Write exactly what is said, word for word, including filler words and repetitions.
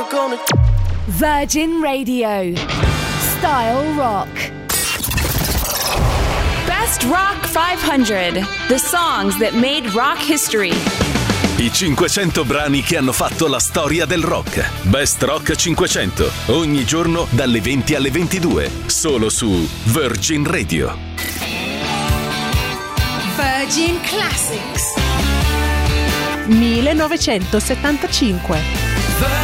gonna... Virgin Radio. Style Rock. Best Rock five hundred. The songs that made rock history. I cinquecento brani che hanno fatto la storia del rock. Best Rock cinquecento. Ogni giorno dalle venti alle ventidue. Solo su Virgin Radio. Virgin Classics. millenovecentosettantacinque.